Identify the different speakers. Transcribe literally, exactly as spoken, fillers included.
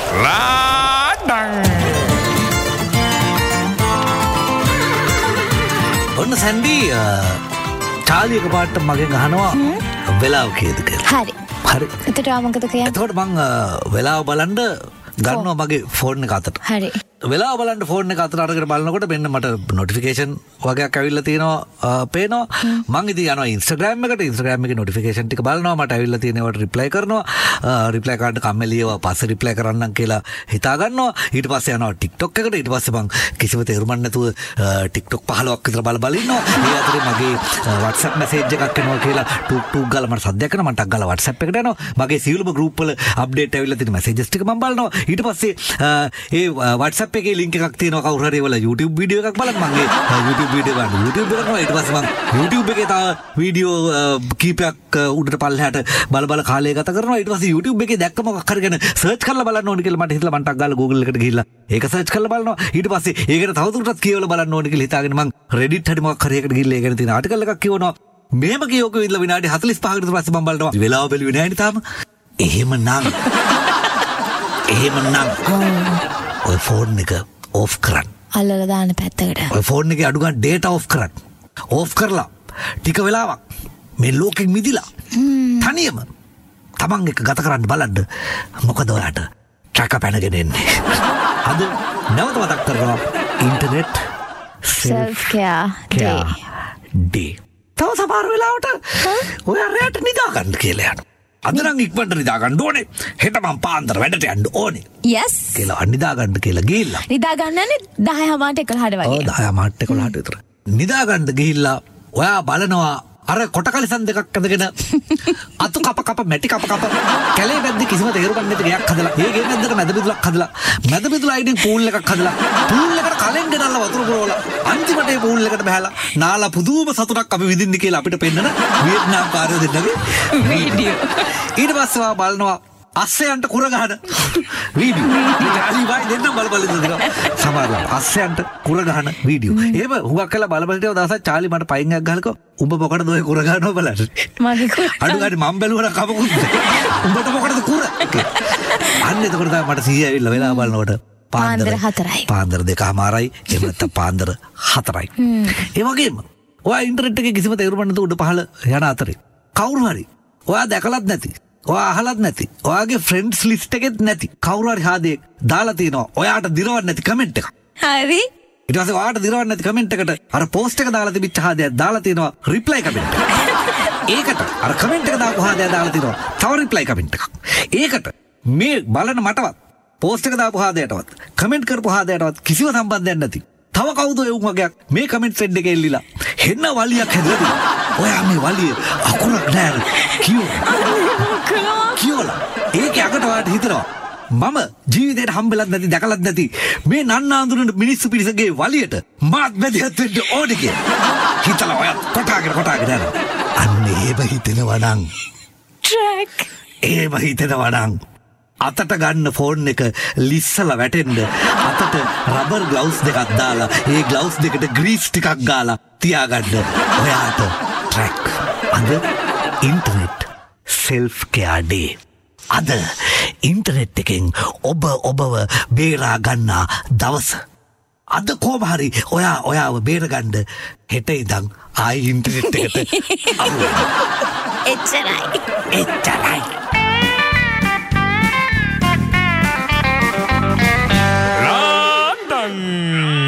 Speaker 1: ලාඩං
Speaker 2: ඔන්න Sandy Charlie එක පාට මගෙන් අහනවා වෙලාව කීයද කියලා.
Speaker 3: හරි.
Speaker 2: හරි.
Speaker 3: එතකොට මොකද කියන්නේ?
Speaker 2: එතකොට මං වෙලාව බලන්න ගන්නවා මගේ ෆෝන් එක අතට.
Speaker 3: හරි.
Speaker 2: වෙලාව බලන්න ෆෝන් එක අතට අරගෙන බලනකොට මෙන්න මට නොටිෆිකේෂන් වගේක් ඇවිල්ලා තියෙනවා පේනවා. මං ඉතින් යනවා Instagram එකට. Instagram එකේ නොටිෆිකේෂන් ටික බලනවා. මට ඇවිල්ලා තියෙන ඒවාට රිප්ලයි කරනවා. රිප්ලයි කාඩ් කම්මැලිව පස්සේ රිප්ලයි කරන්නම් කියලා හිතා ගන්නවා. ඊට පස්සේ යනවා TikTok එකට. ඊට පස්සේ මං කිසිම තේරුමක් නැතුව TikTok පහළොවක් විතර බල බල ඉන්නවා. ඒ අතරේ මගේ WhatsApp message එකක් එනවා කියලා ටුක් ටුක් ගාලා මට සද්දයක් එනවා. මට ටක් ගාලා WhatsApp එකට යනවා. මගේ සියලුම group වල අප්ඩේට් ඇවිල්ලා තියෙන messages ටික මම බලනවා. ඊට පස්සේ ඒ WhatsApp එකේ link එකක් තියෙනවා කවුරු හරි ඒවල YouTube වීඩියෝ එකක් බලන්න මගේ YouTube වීඩියෝ බලන්න YouTube බලනවා. ඊට පස්සේ මම YouTube එකේ තව වීඩියෝ කීපයක් උඩට පල්ලෙහාට බල බල කාලය ගත කරනවා. ඊට පස්සේ YouTube එකේ දැක්ක මොකක් හරි ගැන සර්ච් කරලා බලන්න ඕනේ කියලා මට හිතලා මම ටක් ගාලා Google එකට ගිහිල්ලා ඒක සර්ච් කරලා බලනවා. ඊට පස්සේ ඒකට තවදුරටත් කියවලා බලන්න ඕනේ කියලා හිතාගෙන මම Reddit හරි මොකක් හරි එකට ගිහිල්ලා ඒකට තියෙන ආටිකල් එකක් කියවනවා. මේම කියෝක විදලා විනාඩි හතළිස් පහකට පස්සේ මම බලනවා වෙලාව බැලුවේ නැහැ නේ තාම. එහෙමනම් එහෙමනම් ඔය ෆෝන් එක ඕෆ් කරන්න.
Speaker 3: අල්ලලා දාන්න පැත්තකට.
Speaker 2: ඔය ෆෝන් එකේ අඩු ගන්න ඩේටා ඕෆ් කරන්න. ඕෆ් කරලා ටික වෙලාවක් මේ ලෝකෙන් මිදිලා තනියම තමන් එක ගත කරන්න බලන්න. මොකද ඔයාට ට්‍රැක පැනගෙන එන්නේ. අද නැවත මතක් කරනවා internet
Speaker 3: self care day.
Speaker 2: day. තව සමහර වෙලාවට ඔයා රැට නිදා ගන්න කියලා යනවා. අද නම් ඉක්මනට නිදා ගන්න ඕනේ. හෙට මම පාන්දර වැඩට යන්න ඕනේ.
Speaker 3: yes.
Speaker 2: කියලා නිදා ගන්න කියලා ගිහිල්ලා.
Speaker 3: නිදා ගන්නනේ දහය හමාරට එකොළහට වගේ.
Speaker 2: ඔව් දහය හමාරට එකොළහට විතර. නිදා ගන්න ගිහිල්ලා ඔයා බලනවා අර කොටකලිසන් දෙකක් අඳගෙන අතු කප කප මැටි කප කප කැලේ බැද්දි කිසිම තේරුමක් නැති ගයක් හදලා ඒ ගේ මැද්දට මැද බිදුලක් හදලා මැද බිදුල අයිඩින් පූල් එකක් හදලා පූල් එකට කලෙන් ගෙනල්ලා වතුර පුරවලා අන්තිමට ඒ පූල් එකට බහැලා නාලා පුදුම සතුටක් අපි විඳින්න කියලා අපිට පෙන්නන වියට්නාම් කාර්යෝ දෙන්නගේ වීඩියෝ. ඊට පස්සේ ආ බලනවා අස්සයන්ට කුර ගහන වීඩියෝ. ඊට වයි දෙන්නම් බල බල ඉඳලා සමහරවල් අස්සයන්ට කුර ගහන වීඩියෝ. එහෙම හුඟක් කළා බල බල හිටියව දවසක් චාලි මට පයින් එකක් ගහලකෝ උඹ මොකටද ඔය කුර ගහනවා බලන්න.
Speaker 3: මගේ කුර.
Speaker 2: අඩු ගානේ මම බැලුවා කමකුත්. උඹට මොකටද කුර? අන්න එතකොට තමයි මට සීය ඇවිල්ලා වෙලා බලනකොට
Speaker 3: පාන්දර හතරයි.
Speaker 2: පාන්දර දෙකමාරයි එහෙම නැත්නම් පාන්දර හතරයි. ඒ වගේම ඔයා ඉන්ටර්නෙට් එකේ කිසිම තේරුමක් නැතුව උඩ පහළ යන අතරේ කවුරු හරි ඔයා දැකලත් නැති ඔයා අහලත් නැති ඔයාගේ ෆ්‍රෙන්ඩ්ස් ලිස්ට් එකෙත් නැති කවුරු හරි හාදෙක් දාලා තිනවා ඔයාට දිරවන්න නැති කමෙන්ට් එකක්.
Speaker 3: හරි.
Speaker 2: ඊට පස්සේ ඔයාට දිරවන්න නැති කමෙන්ට් එකට අර පෝස්ට් එක දාලා තිබිච්ච හාදයක් දාලා තිනවා රිප්ලයි කමෙන්ට් එකක්. ඒකට අර කමෙන්ට් එක දාපු හාදයක් දාලා තිනවා තව රිප්ලයි කමෙන්ට් එකක්. ඒකට මේ බලන මටවත් පෝස්ට් එක දාපු හාදයටවත් කමෙන්ට් කරපු හාදයටවත් කිසිම සම්බන්ධයක් නැති තව කවුද ඒ වගේක් මේ කමෙන්ට් ත්‍රෙඩ් එකේ එල්ලිලා හෙන්න වලියක් හැදලා ඔයා මේ වලිය අකුරක් නෑ කියෝ කියෝලා ඒක යකට ඔයාට හිතනවා මම ජීවිතේට හම්බෙලත් නැති දැකලත් නැති මේ නන්නාඳුන මිනිස්සු පිරිසගේ වලියට මාත් බැදිහත් වෙන්න ඕනේ කියලා හිතලා ඔයා කොටාගෙන කොටාගෙන යනවා. අන්න ඒව හිතෙනවා නම්
Speaker 3: ට්‍රැක්
Speaker 2: ඒව හිතෙනවා නම් අතට ගන්න ෆෝන් එක ලිස්සලා වැටෙන්න අතට රබර් ග්ලව්ස් දෙකක් දාලා ඒ ග්ලව්ස් දෙකට ග්‍රීස් ටිකක් ගාලා තියාගන්න ඔයාට ට්‍රැක්. අද ඉන්ටර්නෙට් self care day. අද ඉන්ටර්නෙට් එකෙන් ඔබ ඔබව බේරා ගන්නා දවස. අද කොහොම හරි ඔයා ඔයාව බේරගන්න හෙට ඉඳන් ආයි ඉන්ටර්නෙට් එකට අහු වෙනවා.
Speaker 3: එච්චරයි.
Speaker 2: එච්චරයි.